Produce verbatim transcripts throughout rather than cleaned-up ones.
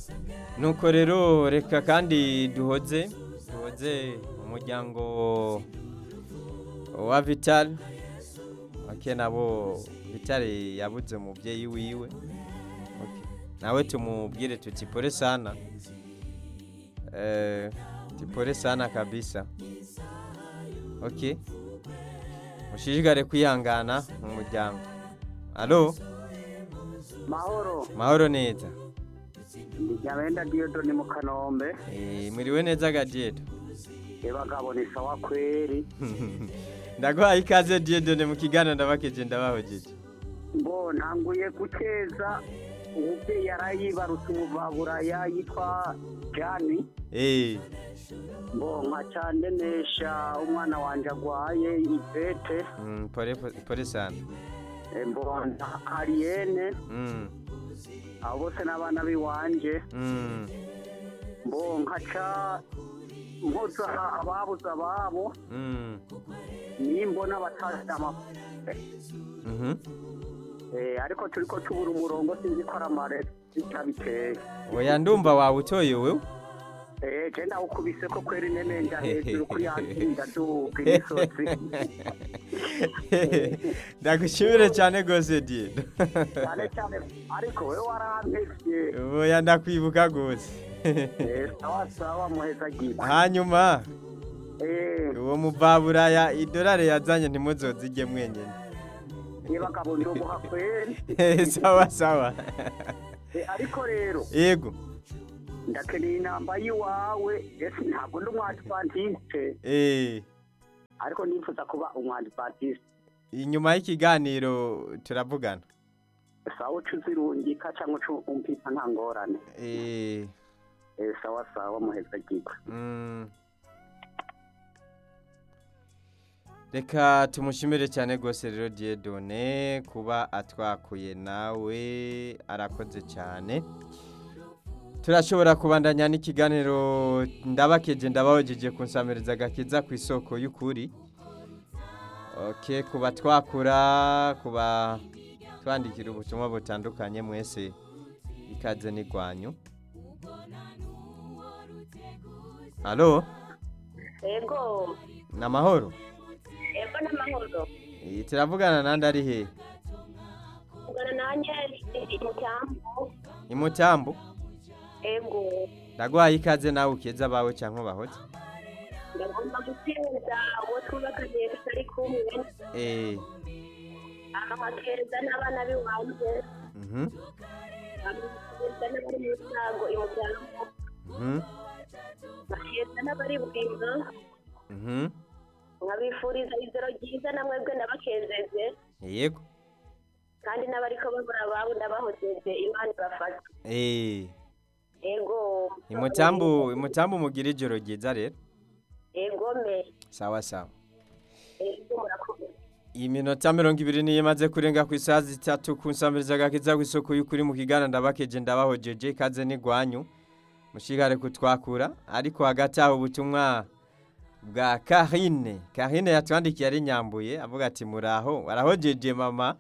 nuko rero reka kandi duhoze duhoze umuryango wa Vital ake nabo Vital yabuze umubyeyi wiwe. Okay. Nawe tumubwire tuti pole sana. Eh, tipole sana kabisa. Okay. Mushishikare kwihangana mu muryango. Allo? Mahoro. Mahoro neza. Ndijabenda Diodone mu Kanombe. Eh, mwiriwe neza Gadiedo. Ebagabo ni sawa kweri. Ndagwa ikaze Diodone mu kigano ndabakeje ndabahojeje. Mbo ntanguye gukeza umubyeyi yarayibarutse umuvabura yitwa Jani. Eh. Mbo nkaca ndenesha umwana wanje agwaye Ivete. Mm, pole pole sana. Mbo Ariene. Mm. Abo bose n'abana biwanje. Mm. Mbo nkaca mpoza ababuze ababo. Mm. Nimbona batazama. Mhm. Eh ariko turiko tubura umurongo sinzi ko aramare bitabiteye. Oya ndumva wawe utoye wewe. Eh genda ukubise ko kweri nemenja hejuru kuri yantinda duka imisozi. Ndagushimire cyane gose die. Cyane cyane ariko wewe warampevye. Oya ndakwibuka gose. Eh sawa sawa muheza giba. Hanyuma Eh uwo muvabura ya idolari yazanye ntimuzozige mwenyene. niba kabondo guha kweri. Sawa sawa. Eh ariko rero Yego. ndakeneye inamba yiwawe ese ntabwo ndi umwadventiste. Eh. Ariko nifuza kuba umwadventiste. Inyuma y'ikiganiro turavugana. Sawa tuzirungika cyangwa umpita nta ngorane. Eh. Eh sawa sawa muheza giba. Mm. Reka tumushimire cyane gose rero Diedone kuba atwakuye nawe arakoze cyane. Turashobora kubandanya n'ikiganiro ndabakeje ndabahojeje kunsamereza gakiza ku isoko y'ukuri. Okay, kuba twakura kuba twandikira ubutumwa butandukanye mwese ikaze n'igwanyu. Allo? Ego. Namahoro? Ego namahoro. Eh, turavugana nande ari he? Ugana nanye imutambo. Imutambo? Ego. Ndagwaye ikaze nawe ukeza bawe canke bahoze? Ndagomba gutsinda uwo twubakanye tutari kumwe. Eh. Amakeza n'abana biwanje. Mhm. Amakeza n'abari mu ntago imutambo. Mhm. Amakeza n'abari bwinga. Mhm. Nkabifuriza ijoro ryiza namwe bwe ndabakezeze. Yego. Kandi n'abariko babura babo ndabahojeje Imana ibafashe. Eh. Ego. Imutambo imutambo mugira ijoro ryiza rero. Ego me. Sawa sawa. Ego murakoze. Iminota mirongo ibiri niyo imaze kurenga ku isaha zitatu kunsamiriza gakiza ku isoko y'ukuri mu kigana ndabakeje ndabahojeje ikaze n'igwanyu. Mushigare kutwakura ariko hagati aho ubutumwa bwa Karine. Karine yatwandikiye ari nyambuye avuga ati muraho warahojeje mama.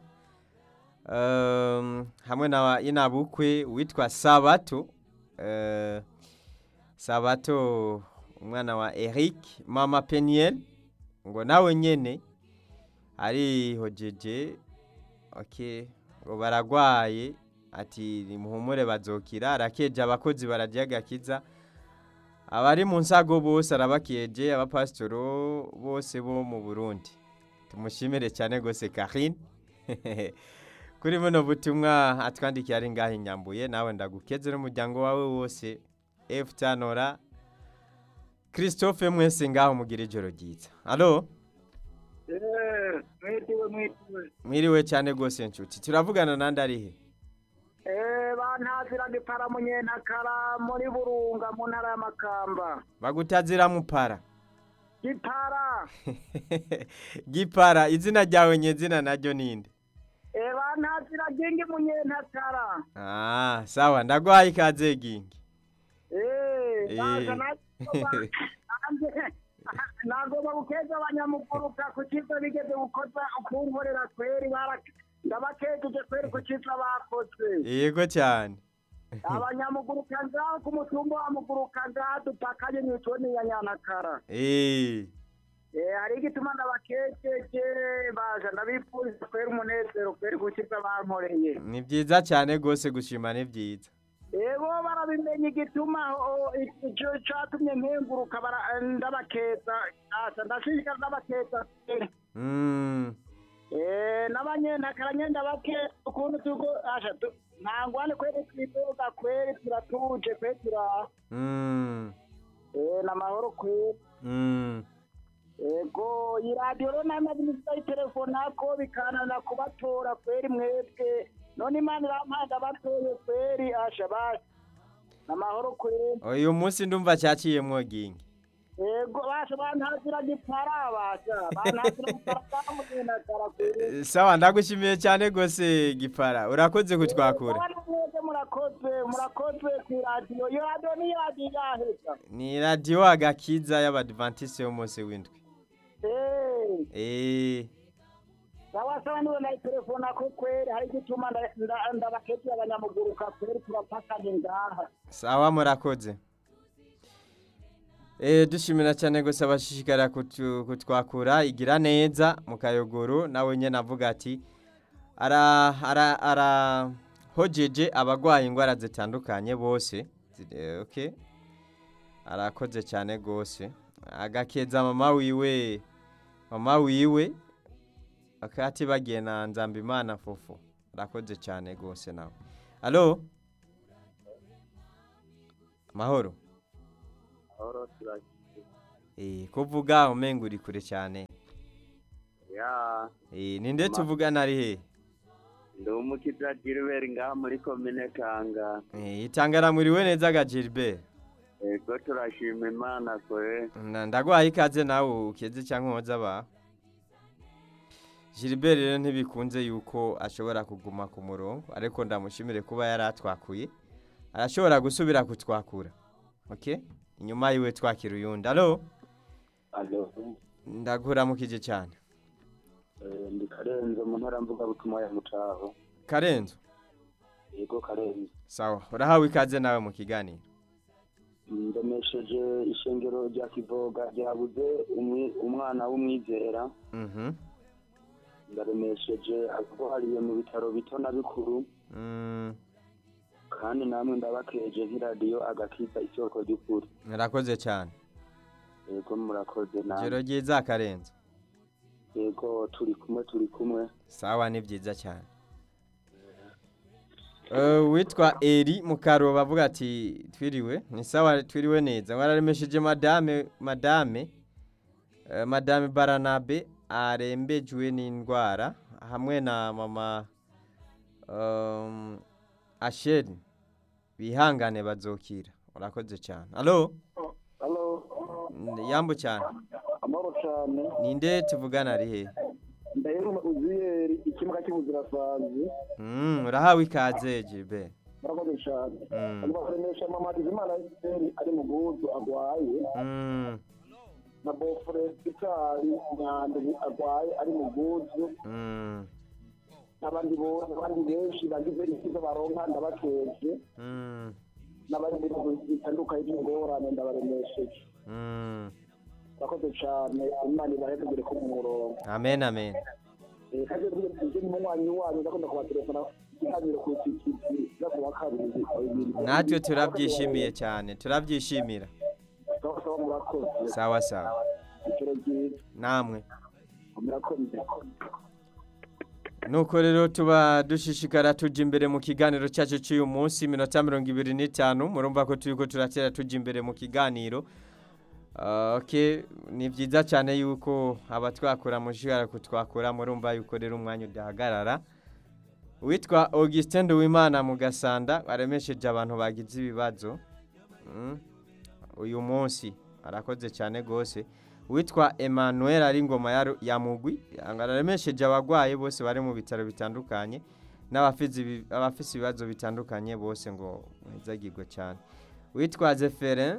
Um, hamwe na inabukwe witwa Sabato. Uh, Sabato umwana wa Eric mama Peniel ngo nawe nyene ari hojeje. Okay, ngo baragwaye ati nimuhumure bazokira arakeje abakozi barajya gakiza abari mu nsago bose arabakeje abapastoro bose bo mu Burundi. Tumushimire cyane gose Karine. Kuri muno butumwa atwandikiye ari ngahe nyambuye nawe ndagukeze n'umuryango wawe wose F Tanora Christophe mwese ngaho mugira ijoro ryiza. Allo? Eh mwitiwe mwitiwe. Mwiriwe cyane gose nshuti. Turavugana nande ari he? Eh bantazira gipara munyenakara muri Burunga mu ntara y'Amakamba. Bagutazira mupara. Gipara. Gipara izina ryawe nyezina naryo ninde? Eh bantazira gingi munyenakara. Ah, sawa ndagwaye ikaze gingi. Eh baza Eh. na nagomba gukeza abanyamuguruka ku kizo bigeze gukoza ukunkorera kweri bara ndabakejeje kweri ku kizo bakoze. Yego cyane. abanyamuguruka ngaho ku mutumba wa muguruka ngaho dupakanye n'iconi ya Nyanakara. Eh. Eh, hari igituma ndabakekeje baje ndabifuriza kwera umunezero kwera gukiza bankoreye. Ni byiza cyane gose gushima ni byiza. Ego barabimenye igituma icyo cyatumye nkenguruka ndabakeza asa ndashishika ndabakeza. Mm. Eh, n'abanyentakara nyenda bakeza ukuntu tugo asha ntangwane kwere twidoga kwere turatuje kwere tura. Mm. Eh, namahoro kwere. Mm. Ego iradiyo rero namaze n'izitaye telefone ako bikanana kubatora kweri mwebwe none imana irampanda batoye kweri asha basha namahoro kweri uyu munsi ndumva cyaciyemwo gingi ego basha bantazira gipara basha bantazira gipara mugenda kara kweri sawa ndagushimiye cyane gose gipara urakoze kutwakura murakoze murakoze ku radio yo radio ni radio yaheza ni radio agakiza y'abadventiste y'umunsi w'indwi. Eh. Eh. Sawa sawa niwe na telefone ako kweri hari gituma ndabaketi abanyamuguruka kweri turapakanye ngaha. Sawa murakoze. Eh dushimira cyane gose abashishikara kutwakura igira neza mu Kayogoro nawe nyene avuga ati ara ara ara hojeje abagwaye ingwara zitandukanye bose. Okay. Arakoze cyane gose. Agakeza mama wiwe mama wiwe akati bagena Nzambimana Fofo arakoze cyane gose nawe. Allo Mahoro Mahoro turaki eh kuvuga umenga uri kure cyane ya eh ninde tuvugana ari he ndo umukiza Gilbert ngaha muri commune Kanga eh itangara muri we neza ga Gilbert. Ego turashima Imana kwe. Ndagwaye ikaze nawe ukeze cyangwa nkoza ba. Gilbert rero ntibikunze yuko ashobora kuguma ku murongo ariko ndamushimire kuba yaratwakuye. Arashobora gusubira kutwakura. Okay? Inyuma yiwe twakira uyundi. Allo? Allo. Ndagura mukije cyane. Eh ndi Karenzo mu ntara mvuga butumwa ya Mutaho. Karenzo? Yego Karenzo. Sawa, urahawe ikaze nawe mu kiganiro. Ndemesheje ishengero rya Kivoga ryabuze umwana w'umwizera. Mhm. Ndaremesheje agwariye mu bitaro bito na bikuru. Mm. Kandi namwe ndabakeje nk'iradiyo agakiza isoko ry'ukuri. Murakoze cyane. Yego murakoze namwe. Jero ryiza Karenzo. Yego turi kumwe turi kumwe. Sawa ni byiza cyane. Uh, witwa Eri Mukaro bavuga ati twiriwe ni sawa twiriwe neza wararemesheje madame madame uh, madame Baranabe arembejwe n'indwara hamwe na mama um, Asheri bihangane bazokira urakoze cyane. Allo Allo Yambo cyane amaro cyane ninde tuvugana ari he ndahero uziyeri ikimuka cy'ubuzira fazi mm urahawe ikaze jibe murakoze cyane mm ndabaremesha mama Dizimana Esteri ari mu guzu agwaye mm na bofre itari ngande agwaye ari mu guzu mm n'abandi bose abandi benshi bagize ikizo baronka ndabakeje mm n'abandi bintu bitandukanye by'ingorane ndabaremesheje mm murakoze cyane Imana ibahetegere ku murongo. Amen amen. Eh kaje bije mu mwanyi wanyu ndakunda kubatelefona ikiganiro ku kiti zakuwa kabiri. Natwe turabyishimiye cyane turabyishimira. Sawa sawa murakoze. Sawa sawa. Ikiro giye Namwe. Murakoze. Nuko rero tuba dushishikara tujya imbere mu kiganiro cyacu cy'uyu munsi minota mirongo ibiri n'itanu murumva ko turiko turatera tujya imbere mu kiganiro. Uh, okay ni byiza cyane yuko abatwakura mushigara kutwakura murumva yuko rero umwanya udahagarara. Witwa Augustin Duwimana mu Gasanda aremesheje abantu bagize ibibazo mm. uyu munsi arakoze cyane gose. Witwa Emmanuel ari ngoma ya mugwi aremesheje abagwaye bose bari mu bitaro bitandukanye n'abafizi abafisi ibibazo bitandukanye bose ngo mwizagirwe cyane. Witwa Zeferin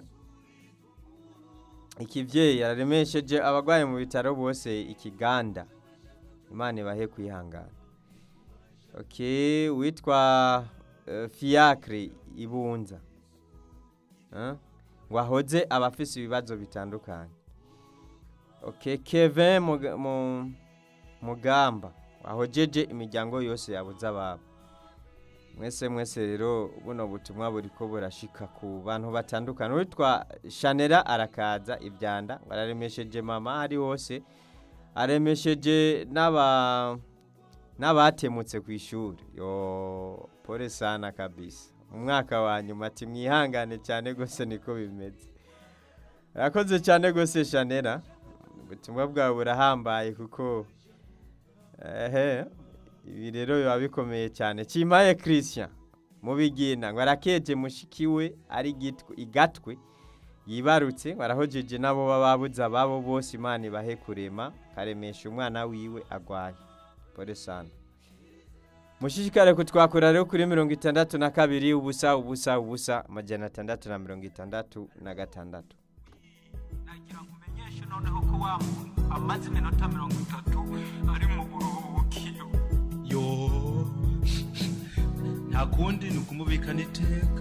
ikivyeyi yaremesheje abagwaye mu bitaro bose ikiganda Imana ibahe kwihangana. Okay witwa uh, fiacre ibunza uh? ngo ahoze abafise ibibazo bitandukanye. Okay, Kevin Muga- mu mugamba ahojeje imiryango yose yabuze ababo. Mwese mwese rero buno butumwa buriko burashika ku bantu batandukanye. Witwa Shanera arakaza ibyanda ngo araremesheje mama ari hose, aremesheje n'aba n'abatemutse ku ishuri. Yo pole sana kabisa, umwaka wa nyuma ati mwihangane cyane gose niko bimeze. Yakoze cyane gose Shanera, ubutumwa bwawe burahambaye kuko ehe ibi rero biba bikomeye cyane. Kimaye Christian mu bigina ngo arakeje mushikiwe ari gitwe igatwe yibarutse, barahojeje nabo bababuza babo bose, Imana ibahe kurema, karemesha umwana wiwe agwaye. Pole sana. Mushishikare kutwakura rero kuri mirongo itandatu na kabiri ubusa ubusa ubusa amajana atandatu na mirongo itandatu na gatandatu. nagira kumenyesha noneho ko wa muntu amaze iminota mirongo itatu ari mu buruhukiro. Yo nta kundi ni ukumubikana iteka